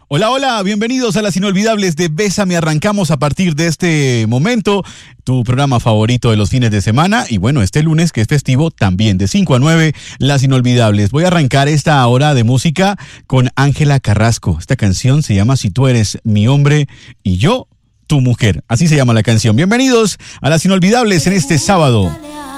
Hola, hola, bienvenidos a Las Inolvidables de Bésame. Arrancamos a partir de este momento tu programa favorito de los fines de semana. Y bueno, este lunes que es festivo también de 5 a 9, Las Inolvidables. Voy a arrancar esta hora de música con Ángela Carrasco. Esta canción se llama Si tú eres mi hombre y yo tu mujer. Así se llama la canción. Bienvenidos a Las Inolvidables en este sábado.